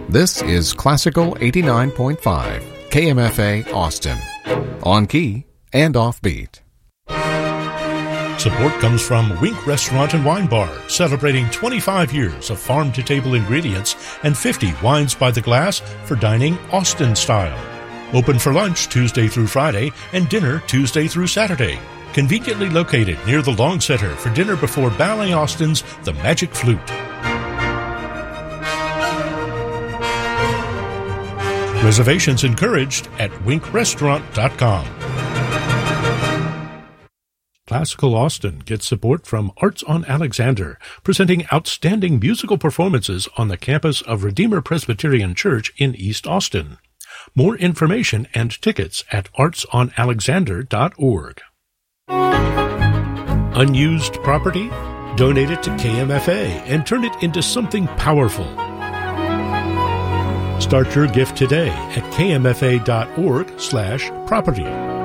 This is Classical 89.5, KMFA Austin. On key and off beat. Support comes from Wink Restaurant and Wine Bar, celebrating 25 years of farm-to-table ingredients and 50 wines by the glass for dining Austin style. Open for lunch Tuesday through Friday and dinner Tuesday through Saturday. Conveniently located near the Long Center for dinner before Ballet Austin's The Magic Flute. Reservations encouraged at winkrestaurant.com. Classical Austin gets support from Arts on Alexander, presenting outstanding musical performances on the campus of Redeemer Presbyterian Church in East Austin. More information and tickets at artsonalexander.org. Unused property? Donate it to KMFA and turn it into something powerful. Start your gift today at kmfa.org/property.